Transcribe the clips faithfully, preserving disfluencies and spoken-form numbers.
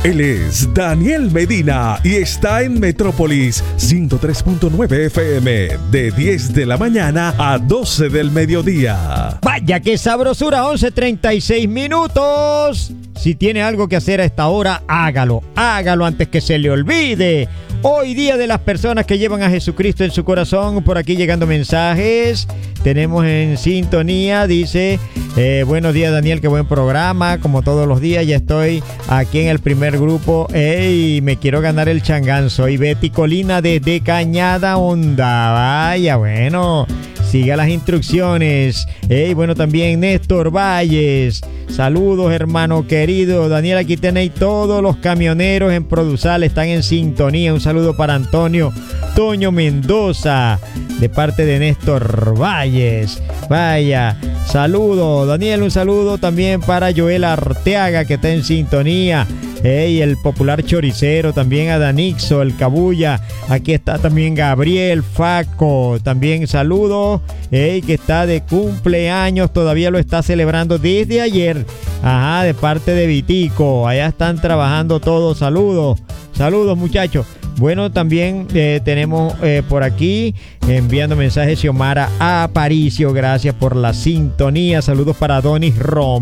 Él es Daniel Medina y está en Metrópolis ciento tres punto nueve F M de diez de la mañana a doce del mediodía. Vaya qué sabrosura, once treinta y seis minutos. Si tiene algo que hacer a esta hora, hágalo, hágalo antes que se le olvide. Hoy día de las personas que llevan a Jesucristo en su corazón, por aquí llegando mensajes. Tenemos en sintonía, dice, eh, buenos días Daniel, qué buen programa, como todos los días, ya estoy aquí en el primer grupo, ey, me quiero ganar el changán, soy Betty Colina desde Cañada Honda, vaya, bueno, siga las instrucciones, ey, bueno, también Néstor Valles, saludos hermano querido, Daniel, aquí tenéis todos los camioneros en Produzal, están en sintonía, un saludo para Antonio Toño Mendoza, de parte de Néstor Valles. Vaya, saludo, Daniel, un saludo también para Joel Arteaga, que está en sintonía. Hey, el popular choricero, también a Danixo, el Cabulla. Aquí está también Gabriel Faco, también saludo. Hey, que está de cumpleaños, todavía lo está celebrando desde ayer. Ajá, de parte de Vitico. Allá están trabajando todos. Saludos, saludos muchachos. Bueno, también eh, tenemos eh, por aquí enviando mensajes Xiomara Aparicio, gracias por la sintonía, saludos para Donis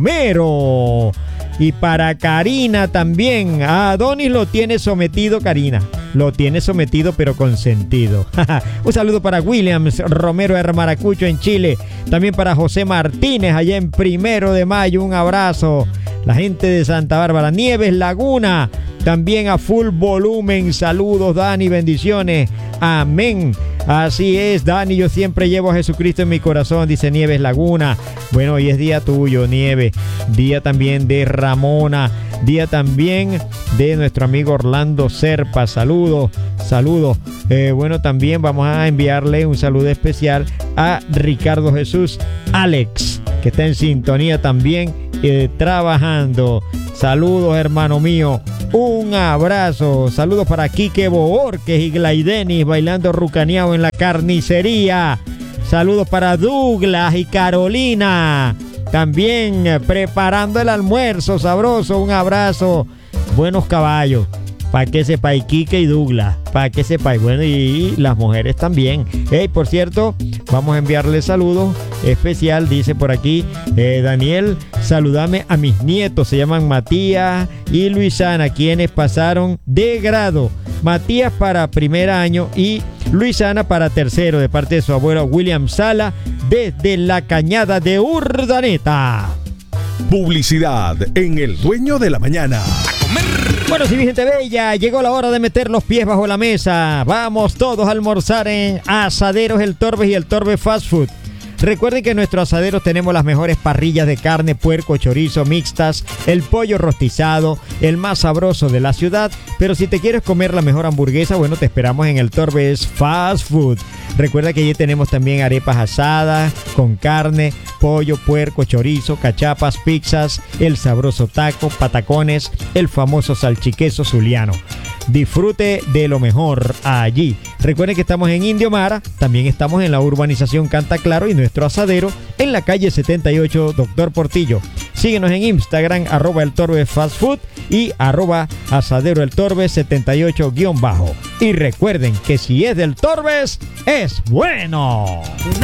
Romero y para Karina también. A Donis lo tiene sometido, Karina, lo tiene sometido pero con sentido. Un saludo para Williams Romero Hermaracucho en Chile, también para José Martínez allá en Primero de Mayo, un abrazo. La gente de Santa Bárbara, Nieves Laguna, también a full volumen. Saludos, Dani, bendiciones. Amén. Así es, Dani, yo siempre llevo a Jesucristo en mi corazón, dice Nieves Laguna. Bueno, hoy es día tuyo, Nieves. Día también de Ramona. Día también de nuestro amigo Orlando Serpa. Saludos, saludos. Eh, bueno, también vamos a enviarle un saludo especial a Ricardo Jesús Alex, que está en sintonía también, eh, trabajando. Saludos, hermano mío. Un abrazo. Saludos para Quique Boorques y Glaidenis bailando rucaneado en la carnicería. Saludos para Douglas y Carolina. También eh, preparando el almuerzo sabroso. Un abrazo. Buenos caballos. Para que sepáis, Quique y Douglas. Para que sepáis. Bueno, y las mujeres también. Hey, por cierto, vamos a enviarle saludos especial. Dice por aquí, eh, Daniel, saludame a mis nietos. Se llaman Matías y Luisana, quienes pasaron de grado. Matías para primer año y Luisana para tercero, de parte de su abuelo William Sala, desde la Cañada de Urdaneta. Publicidad en El Dueño de la Mañana. Bueno, sí, mi gente bella, llegó la hora de meter los pies bajo la mesa. Vamos todos a almorzar en Asaderos El Torbes y El Torbes Fast Food. Recuerden que en nuestros asaderos tenemos las mejores parrillas de carne, puerco, chorizo, mixtas, el pollo rostizado, el más sabroso de la ciudad. Pero si te quieres comer la mejor hamburguesa, bueno, te esperamos en El Torbes Fast Food. Recuerda que allí tenemos también arepas asadas con carne, pollo, puerco, chorizo, cachapas, pizzas, el sabroso taco, patacones, el famoso salchiqueso zuliano. Disfrute de lo mejor allí. Recuerden que estamos en Indio Mara, también estamos en la urbanización Canta Claro y nuestro asadero en la calle setenta y ocho, Doctor Portillo. Síguenos en Instagram, arroba el Torbe Fast Food y arroba asadero el Torbe setenta y ocho guión bajo. Y recuerden que si es del Torbes, es bueno.